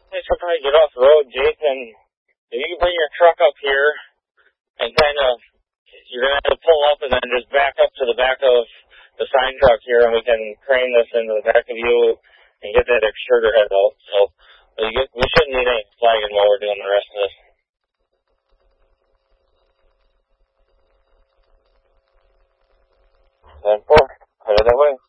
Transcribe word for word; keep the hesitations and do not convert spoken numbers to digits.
You should probably get off the road, Jake, and if you can bring your truck up here and kind of, you're going to have to pull up and then just back up to the back of the sign truck here, and we can crane this into the back of you and get that extruder head out. So we, get, we shouldn't need any flagging while we're doing the rest of this. ten four, headed that way.